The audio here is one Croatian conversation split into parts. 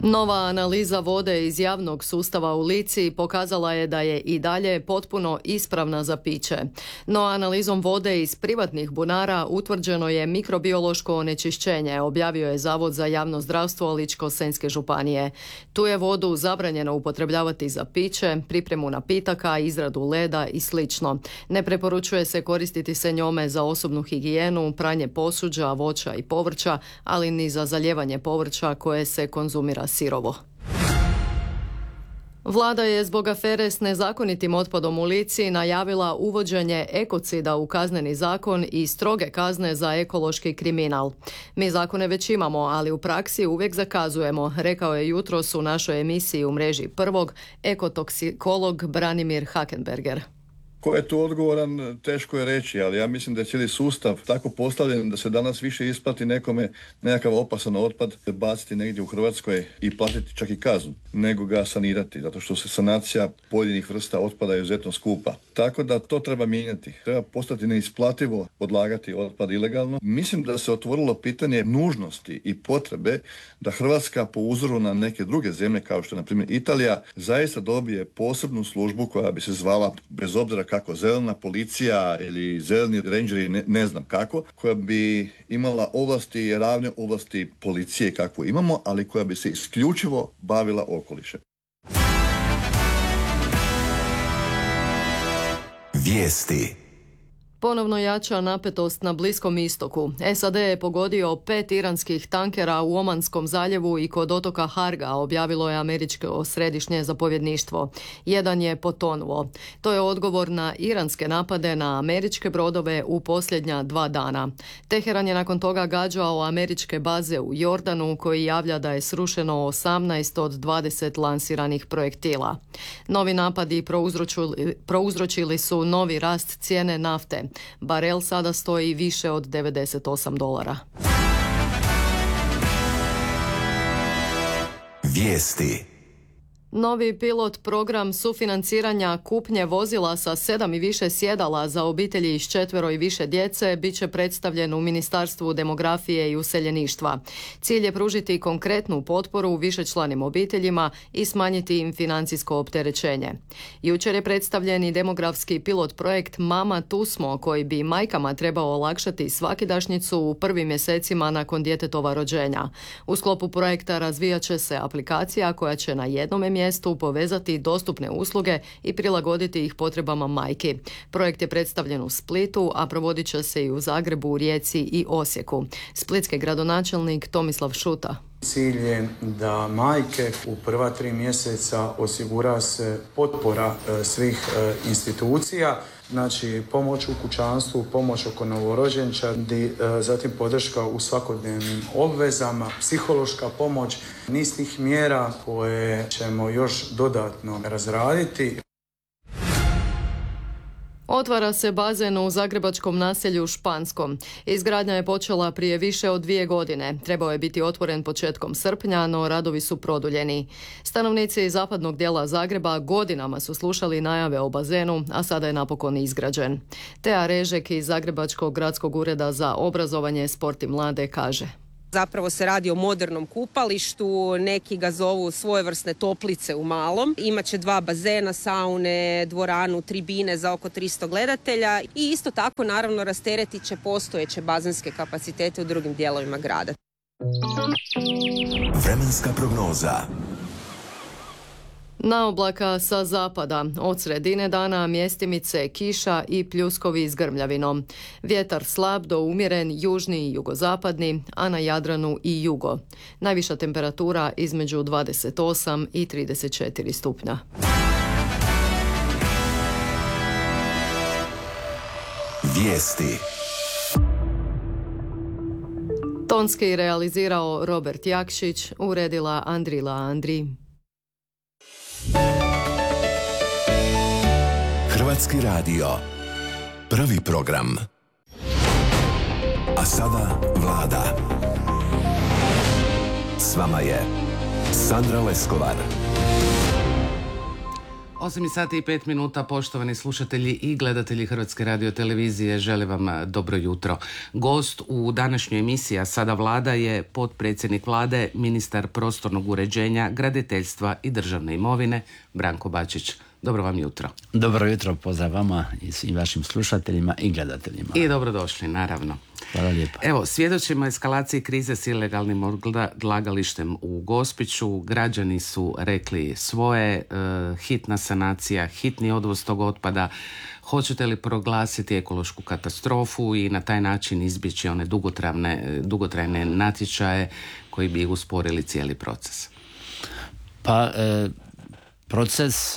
Nova analiza vode iz javnog sustava u Lici pokazala je da je i dalje potpuno ispravna za piće. No analizom vode iz privatnih bunara utvrđeno je mikrobiološko onečišćenje, objavio je Zavod za javno zdravstvo Ličko-senjske županije. Tu je vodu zabranjeno upotrebljavati za piće, pripremu napitaka, izradu leda i slično. Ne preporučuje se koristiti se njome za osobnu higijenu, pranje posuđa, voća i povrća, ali ni za zalijevanje povrća koje se konzumira sirovo. Vlada je zbog afere s nezakonitim otpadom u Lici najavila uvođenje ekocida u kazneni zakon i stroge kazne za ekološki kriminal. Mi zakone već imamo, ali u praksi uvijek zakazujemo, rekao je jutros u našoj emisiji u mreži Prvog ekotoksikolog Branimir Hakenberger. Ko je tu odgovoran, teško je reći, ali ja mislim da je cijeli sustav tako postavljen da se danas više isplati nekome nekakav opasan otpad baciti negdje u Hrvatskoj i platiti čak i kaznu, nego ga sanirati, zato što se sanacija pojedinih vrsta otpada je izuzetno skupa. Tako da to treba mijenjati. Treba postati neisplativo odlagati otpad ilegalno. Mislim da se otvorilo pitanje nužnosti i potrebe da Hrvatska po uzoru na neke druge zemlje, kao što je na primjer Italija, zaista dobije posebnu službu koja bi se zvala, bez obzira kako zelena policija ili zeleni rangeri, ne znam kako, koja bi imala ovlasti, ravne ovlasti policije kakvu imamo, ali koja bi se isključivo bavila okolišem. Vijesti. Ponovno jača napetost na Bliskom istoku. SAD je pogodio 5 iranskih tankera u Omanskom zaljevu i kod otoka Harga, objavilo je američko središnje zapovjedništvo. Jedan je potonuo. To je odgovor na iranske napade na američke brodove u posljednja 2 dana. Teheran je nakon toga gađao američke baze u Jordanu, koji javlja da je srušeno 18 od 20 lansiranih projektila. Novi napadi prouzročili su novi rast cijene nafte. Barel sada stoji više od $98. Vijesti. Novi pilot program sufinanciranja kupnje vozila sa 7 i više sjedala za obitelji s 4 i više djece bit će predstavljen u Ministarstvu demografije i useljeništva. Cilj je pružiti konkretnu potporu višečlanim obiteljima i smanjiti im financijsko opterećenje. Jučer je predstavljen i demografski pilot projekt Mama tu smo, koji bi majkama trebao olakšati svakidašnjicu u prvim mjesecima nakon djetetova rođenja. U sklopu projekta razvijat će se aplikacija koja će na jednom mjestu povezati dostupne usluge i prilagoditi ih potrebama majki. Projekt je predstavljen u Splitu, a provodit će se i u Zagrebu, Rijeci i Osijeku. Splitski gradonačelnik Tomislav Šuta. Cilj je da majke u prva 3 mjeseca osigura se potpora svih institucija, znači pomoć u kućanstvu, pomoć oko novorođenčadi, zatim podrška u svakodnevnim obvezama, psihološka pomoć, niz tih mjera koje ćemo još dodatno razraditi. Otvara se bazen u zagrebačkom naselju Španskom. Izgradnja je počela prije više od 2 godine. Trebao je biti otvoren početkom srpnja, no radovi su produljeni. Stanovnici zapadnog dijela Zagreba godinama su slušali najave o bazenu, a sada je napokon izgrađen. Tea Režek iz Zagrebačkog gradskog ureda za obrazovanje, sport i mlade kaže: Zapravo se radi o modernom kupalištu, neki ga zovu svojevrsne toplice u malom. Imaće 2 bazena, saune, dvoranu, tribine za oko 300 gledatelja i isto tako naravno rasteretit će postojeće bazenske kapacitete u drugim dijelovima grada. Vremenska prognoza. Na oblaka sa zapada, od sredine dana mjestimice kiša i pljuskovi s grmljavinom. Vjetar slab do umjeren južni i jugozapadni, a na Jadranu i jugo. Najviša temperatura između 28 i 34 stupnja. Vijesti. Tonski realizirao Robert Jakšić, uredila Andrila Andri. Hrvatski radio. Prvi program. A sada Vlada. S vama je Sandra Leskovar. 8:05, poštovani slušatelji i gledatelji Hrvatske radiotelevizije, želim vam dobro jutro. Gost u današnjoj emisiji A sada Vlada je potpredsjednik Vlade, ministar prostornog uređenja, graditeljstva i državne imovine, Branko Bačić. Dobro vam jutro. Dobro jutro, pozdrav vama i svim vašim slušateljima i gledateljima. I dobrodošli, naravno. Hvala lijepo. Evo, svjedočimo eskalaciji krize s ilegalnim odlagalištem u Gospiću. Građani su rekli svoje, hitna sanacija, hitni odvoz tog otpada. Hoćete li proglasiti ekološku katastrofu i na taj način izbjeći one dugotrajne natječaje koji bi usporili cijeli proces? Pa, proces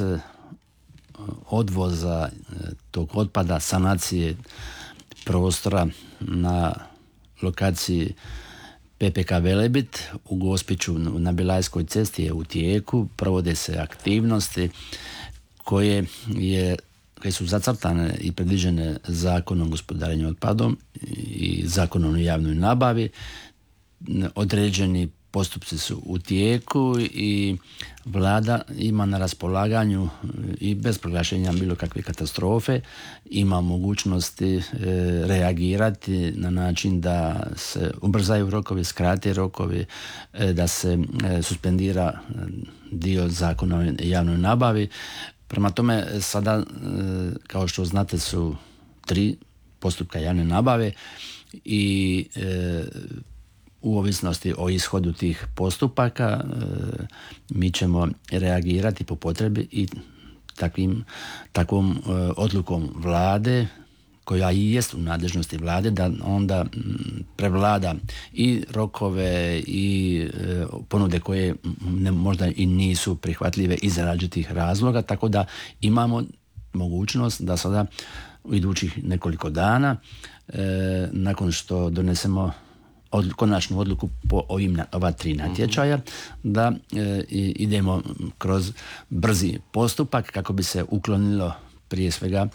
odvoza tog otpada, sanacije prostora na lokaciji PPK Velebit u Gospiću na Bilajskoj cesti je u tijeku. Provode se aktivnosti koje su zacrtane i predviđene Zakonom o gospodarenju otpadom i Zakonom o javnoj nabavi. Određeni postupci su u tijeku i Vlada ima na raspolaganju i bez proglašenja bilo kakve katastrofe ima mogućnosti reagirati na način da se ubrzaju rokovi, skrate rokovi, da se suspendira dio Zakona o javnoj nabavi. Prema tome, sada, kao što znate, su 3 postupka javne nabave i u ovisnosti o ishodu tih postupaka mi ćemo reagirati po potrebi i takvom odlukom Vlade, koja i jest u nadležnosti Vlade, da onda prevlada i rokove i ponude koje možda i nisu prihvatljive iz različitih razloga, tako da imamo mogućnost da sada u idućih nekoliko dana, nakon što donesemo konačnu odluku po ova 3 natječaja, da idemo kroz brzi postupak kako bi se uklonilo prije svega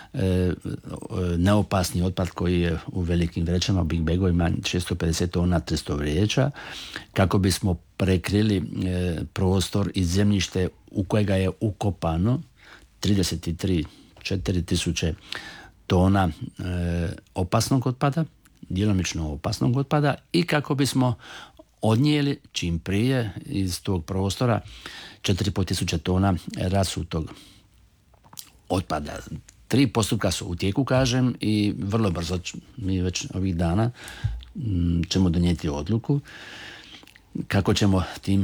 neopasni otpad koji je u velikim vrećama, u big bagovima 650 tona, 300 vreća, kako bismo prekrili prostor i zemljište u kojega je ukopano 4.000 tona opasnog otpada, djelomično opasnog otpada, i kako bismo odnijeli čim prije iz tog prostora 4.500 tona rasutog otpada. 3 postupka su u tijeku, kažem, i vrlo brzo, mi već ovih dana ćemo donijeti odluku kako ćemo tim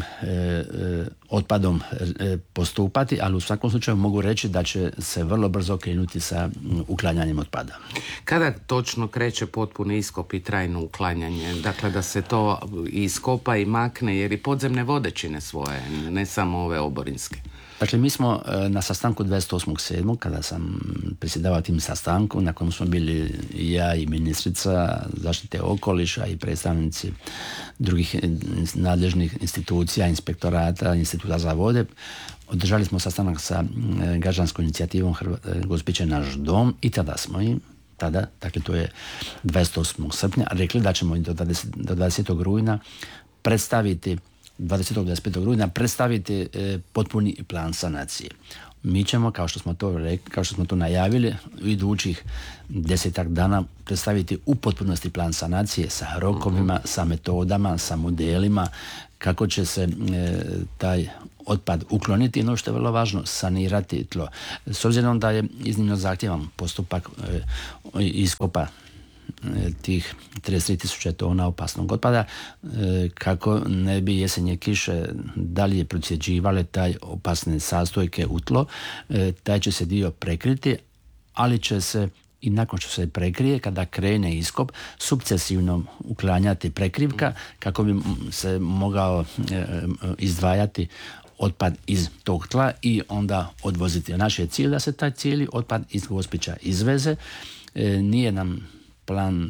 otpadom postupati, ali u svakom slučaju mogu reći da će se vrlo brzo krenuti sa uklanjanjem otpada. Kada točno kreće potpuni iskop i trajno uklanjanje? Dakle, da se to iskopa i makne, jer i podzemne vode čine svoje, ne samo ove oborinske. Dakle, mi smo na sastanku 28.7. kada sam predsjedavao tim sastankom, na kojem smo bili ja i ministrica zaštite okoliša i predstavnici drugih nadležnih institucija, inspektorata, instituta za vode, održali smo sastanak sa građanskom inicijativom Gospić je naš dom, i tada smo im, dakle to je 28. srpnja, rekli da ćemo do 20. rujna predstaviti 25. rujna predstaviti potpuni plan sanacije. Mi ćemo, kao što smo to najavili, u idućih 10 dana predstaviti u potpunosti plan sanacije sa rokovima, sa metodama, sa modelima, kako će se taj otpad ukloniti, ono što je vrlo važno, sanirati tlo. S obzirom da je iznimno zahtjevan postupak iskopa tih 33.000 tona opasnog otpada, kako ne bi jesenje kiše dalje procjeđivale taj opasne sastojke u tlo, taj će se dio prekriti, ali će se i nakon što se prekrije, kada krene iskop, sukcesivno uklanjati prekrivka kako bi se mogao izdvajati otpad iz tog tla i onda odvoziti. Naš je cilj da se taj cijeli otpad iz Gospića izveze. Nije nam plan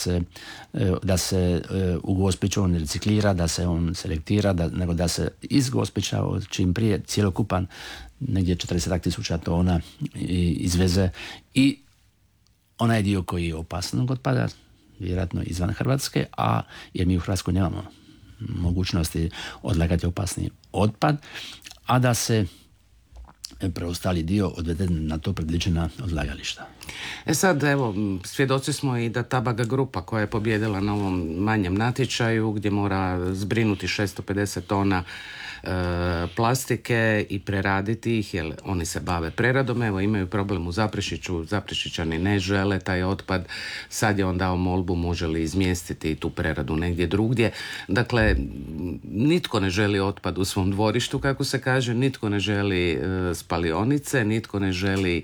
da se u Gospiću on reciklira, da se on selektira, nego da se iz Gospića čim prije cjelokupan negdje 40.000 tona izveze, i onaj dio koji je opasnog otpada, vjerojatno izvan Hrvatske, jer mi u Hrvatskoj nemamo mogućnosti odlagati opasni otpad, a da se preostali dio odveden na to predviđena odlagališta. Sad, evo, svjedoci smo i da Tabaga grupa koja je pobijedila na ovom manjem natječaju gdje mora zbrinuti 650 tona plastike i preraditi ih, jer oni se bave preradom. Evo, imaju problem u Zaprešiću, Zaprešićani ne žele taj otpad. Sad je on dao molbu može li izmjestiti tu preradu negdje drugdje. Dakle, nitko ne želi otpad u svom dvorištu, kako se kaže, nitko ne želi spalionice, nitko ne želi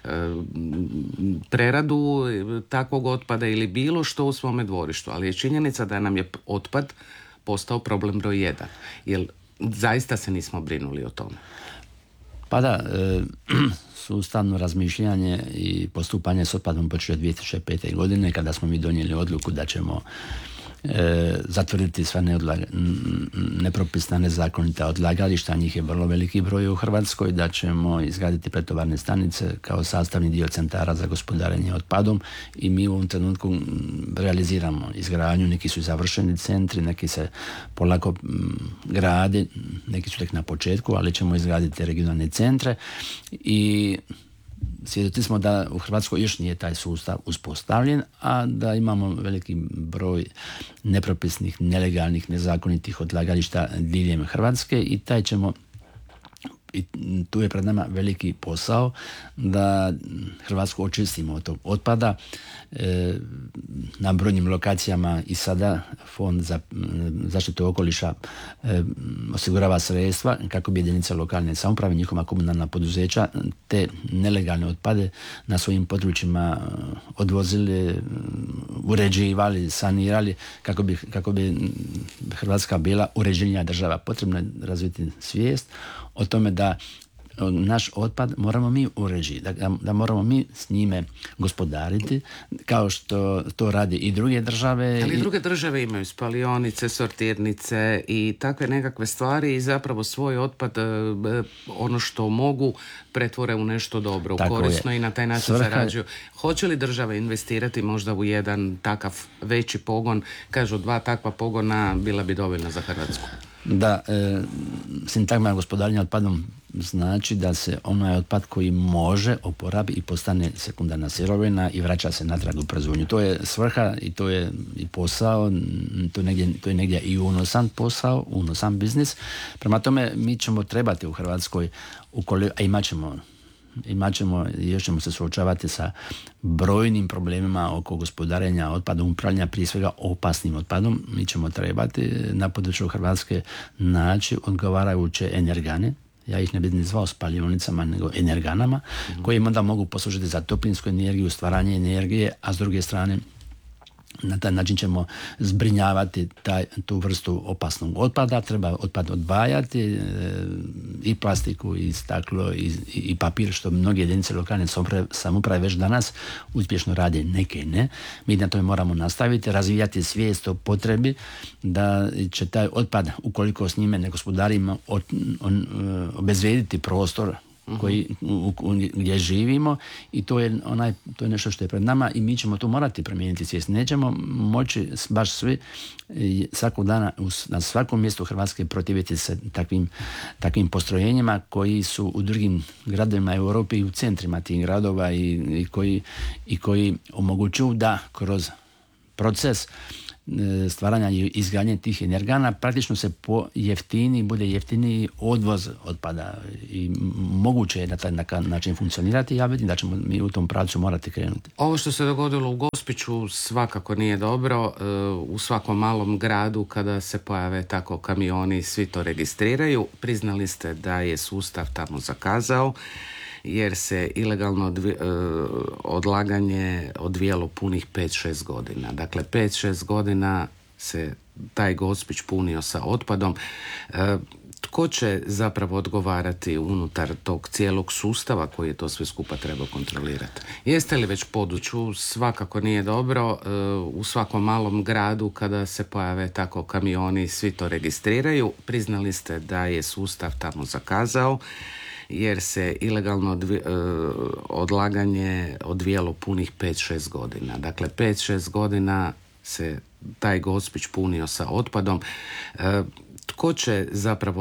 preradu takvog otpada ili bilo što u svome dvorištu. Ali je činjenica da nam je otpad postao problem broj 1. Jer zaista se nismo brinuli o tome. Pa da, sustavno razmišljanje i postupanje s otpadom počeo 2005. godine kada smo mi donijeli odluku da ćemo zatvrditi sva nepropisna, nezakonita odlagališta, njih je vrlo veliki broj u Hrvatskoj, da ćemo izgraditi pretovarne stanice kao sastavni dio centara za gospodarenje otpadom i mi u ovom trenutku realiziramo izgradnju, neki su završeni centri, neki se polako grade, neki su tek na početku, ali ćemo izgraditi regionalne centre i svjedoci smo da u Hrvatskoj još nije taj sustav uspostavljen, a da imamo veliki broj nepropisnih, nelegalnih, nezakonitih odlagališta diljem Hrvatske i taj ćemo, i tu je pred nama veliki posao da Hrvatsku očistimo od tog otpada. Na brojnim lokacijama i sada Fond za zaštitu okoliša osigurava sredstva kako bi jedinice lokalne samouprave, njihova komunalna poduzeća te nelegalne otpade na svojim područjima odvozili, uređivali, sanirali kako bi Hrvatska bila uređenija država. Potrebno je razviti svijest o tome da naš otpad moramo mi uređiti, da moramo mi s njime gospodariti, kao što to radi i druge države. Ali druge države imaju spalionice, sortirnice i takve nekakve stvari i zapravo svoj otpad, ono što mogu, pretvore u nešto dobro, korisno i na taj način zarađuju. Hoće li država investirati možda u jedan takav veći pogon? Kažu 2 takva pogona bila bi dovoljna za Hrvatsku. Da, sintagma gospodarenja otpadom znači da se onaj otpad koji može oporabi i postane sekundarna sirovina i vraća se natrag u proizvodnju. To je svrha i to je i posao, to je negdje i unosan posao, unosan biznis. Prema tome mi ćemo trebati u Hrvatskoj, a imat ćemo i još ćemo se suočavati sa brojnim problemima oko gospodarenja otpadom, upravljanja prije svega opasnim otpadom. Mi ćemo trebati na području Hrvatske naći odgovarajuće energane, ja ih ne bih ni zvao spalionicama, nego energanama, koji onda mogu poslužiti za toplinsku energiju, stvaranje energije, a s druge strane na taj način ćemo zbrinjavati tu vrstu opasnog otpada. Treba otpad odvajati, i plastiku, i staklo, i papir, što mnoge jedinice lokalne samouprave već danas uspješno rade, neke ne. Mi na tome moramo nastaviti, razvijati svijest o potrebi da će taj otpad, ukoliko s njime ne gospodarimo, obezvrijediti prostor gdje živimo i to je nešto što je pred nama i mi ćemo tu morati promijeniti svijest. Nećemo moći baš svi svakog dana na svakom mjestu Hrvatske protiviti se takvim postrojenjima koji su u drugim gradovima Europe i u centrima tih gradova i koji omogućuju da kroz proces stvaranja i izgradnje tih energana praktično se bude jeftiniji odvoz otpada i moguće je na taj način funkcionirati. Ja vidim da ćemo mi u tom pravcu morati krenuti. Ovo što se dogodilo u Gospiću svakako nije dobro. U svakom malom gradu kada se pojave tako kamioni svi to registriraju. Priznali ste da je sustav tamo zakazao jer se ilegalno odlaganje odvijalo punih 5-6 godina. Dakle, 5-6 godina se taj Gospić punio sa otpadom. Tko će zapravo odgovarati unutar tog cijelog sustava koji je to sve skupa trebao kontrolirati? Jeste li već poduču? Svakako nije dobro. U svakom malom gradu kada se pojave tako kamioni svi to registriraju. Priznali ste da je sustav tamo zakazao jer se ilegalno odlaganje odvijalo punih 5-6 godina. Dakle, 5-6 godina se taj Gospić punio sa otpadom. Tko će zapravo